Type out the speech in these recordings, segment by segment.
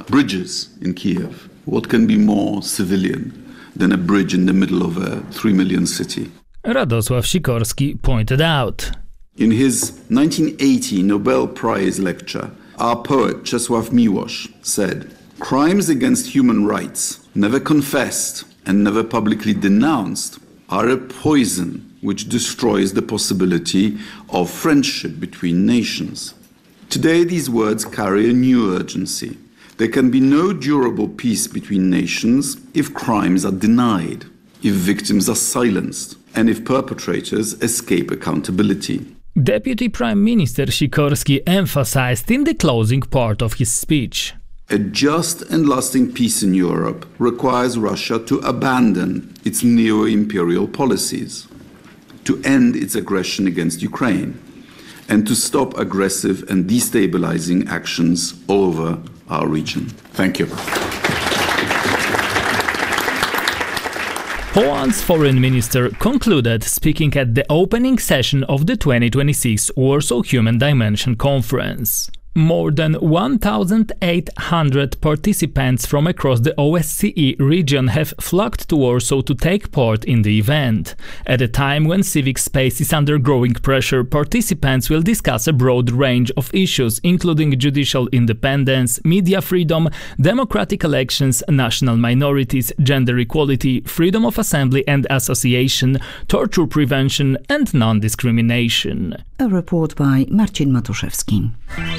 bridges in Kiev. What can be more civilian than a bridge in the middle of a 3 million city? Radosław Sikorski pointed out. In his 1980 Nobel Prize lecture, our poet Czesław Miłosz said, "Crimes against human rights, never confessed and never publicly denounced, are a poison which destroys the possibility of friendship between nations." Today, these words carry a new urgency. There can be no durable peace between nations if crimes are denied, if victims are silenced, and if perpetrators escape accountability. Deputy Prime Minister Sikorski emphasized in the closing part of his speech. A just and lasting peace in Europe requires Russia to abandon its neo-imperial policies, to end its aggression against Ukraine, and to stop aggressive and destabilizing actions all over our region. Thank you. Poland's foreign minister concluded speaking at the opening session of the 2026 Warsaw Human Dimension Conference. More than 1,800 participants from across the OSCE region have flocked to Warsaw to take part in the event. At a time when civic space is under growing pressure, participants will discuss a broad range of issues, including judicial independence, media freedom, democratic elections, national minorities, gender equality, freedom of assembly and association, torture prevention, and non-discrimination. A report by Marcin Matuszewski.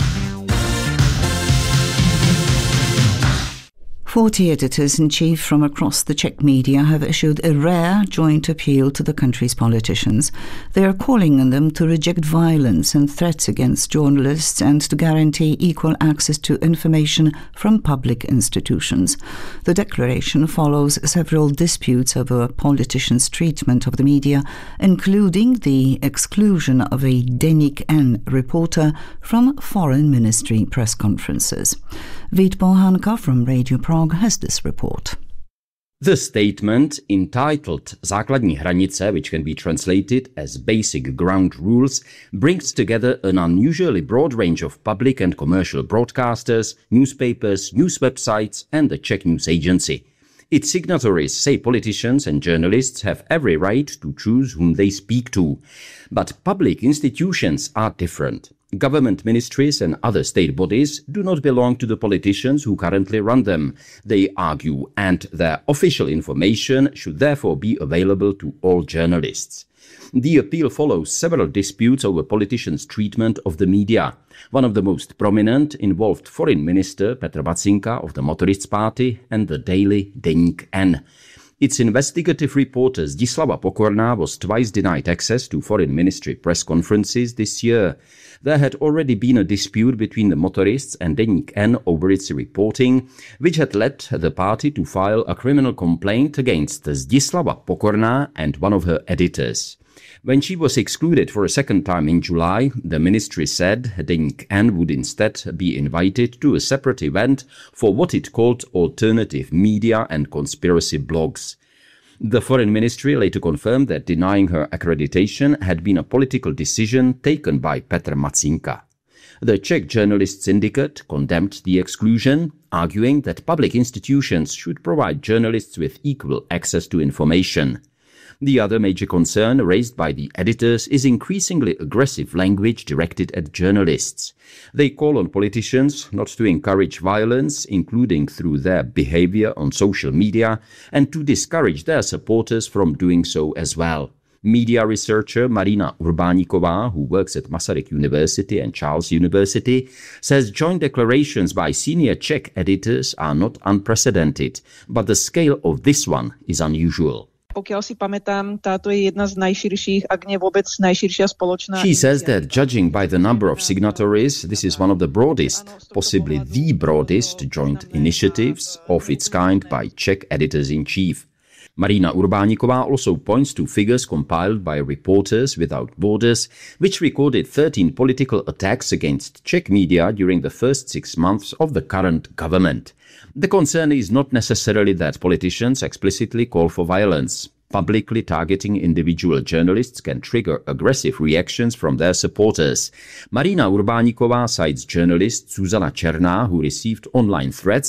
40 editors-in-chief from across the Czech media have issued a rare joint appeal to the country's politicians. They are calling on them to reject violence and threats against journalists and to guarantee equal access to information from public institutions. The declaration follows several disputes over politicians' treatment of the media, including the exclusion of a Deník N reporter from foreign ministry press conferences. Vít Bohanka from Radio Prague has this report. The statement, entitled Základní hranice, which can be translated as Basic Ground Rules, brings together an unusually broad range of public and commercial broadcasters, newspapers, news websites and the Czech News Agency. Its signatories say politicians and journalists have every right to choose whom they speak to. But public institutions are different. Government ministries and other state bodies do not belong to the politicians who currently run them, they argue, and their official information should therefore be available to all journalists. The appeal follows several disputes over politicians' treatment of the media. One of the most prominent involved Foreign Minister Petr Matzinka of the Motorists Party and the daily Deník N. Its investigative reporter Zdislava Pokorná was twice denied access to Foreign Ministry press conferences this year. There had already been a dispute between the motorists and Deník N over its reporting, which had led the party to file a criminal complaint against Zdislava Pokorná and one of her editors. When she was excluded for a second time in July, the ministry said Deník N would instead be invited to a separate event for what it called alternative media and conspiracy blogs. The Foreign Ministry later confirmed that denying her accreditation had been a political decision taken by Petr Matzinka. The Czech Journalists Syndicate condemned the exclusion, arguing that public institutions should provide journalists with equal access to information. The other major concern raised by the editors is increasingly aggressive language directed at journalists. They call on politicians not to encourage violence, including through their behavior on social media, and to discourage their supporters from doing so as well. Media researcher Marina Urbáníková, who works at Masaryk University and Charles University, says joint declarations by senior Czech editors are not unprecedented, but the scale of this one is unusual. Pokiaľ si pamätám, táto je jedna z najširších, ak nie vôbec najširšia spoločná. She says that judging by the number of signatories, this is one of the broadest, possibly the broadest joint initiatives of its kind by Czech editors-in-chief. Marina Urbáníková also points to figures compiled by Reporters Without Borders, which recorded 13 political attacks against Czech media during the first 6 months of the current government. The concern is not necessarily that politicians explicitly call for violence. Publicly targeting individual journalists can trigger aggressive reactions from their supporters. Marina Urbáníková cites journalist Zuzana Černá, who received online threats